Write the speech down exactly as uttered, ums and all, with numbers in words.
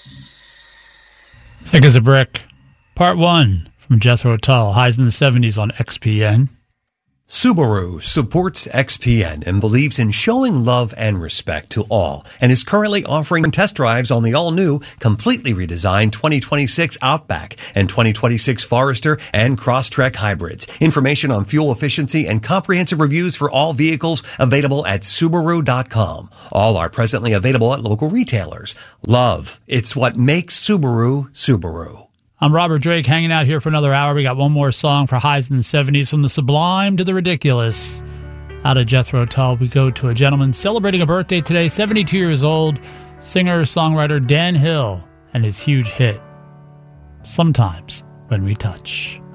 Thick as a Brick, Part one from Jethro Tull, highs in the seventies on X P N. Subaru supports X P N and believes in showing love and respect to all, and is currently offering test drives on the all-new, completely redesigned twenty twenty-six Outback and twenty twenty-six Forester and Crosstrek hybrids. Information on fuel efficiency and comprehensive reviews for all vehicles available at Subaru dot com. All are presently available at local retailers. Love, it's what makes Subaru, Subaru. I'm Robert Drake, hanging out here for another hour. We got one more song for highs in the seventies, from the sublime to the ridiculous. Out of Jethro Tull, we go to a gentleman celebrating a birthday today, seventy-two years old, singer-songwriter Dan Hill, and his huge hit, Sometimes When We Touch.